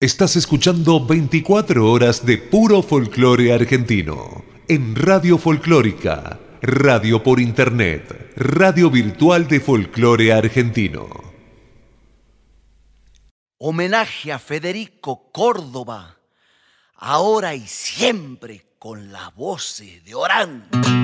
Estás escuchando 24 horas de puro folclore argentino en Radio Folclórica, radio por internet, radio virtual de folclore argentino. Homenaje a Federico Córdoba, ahora y siempre con las voces de Orán.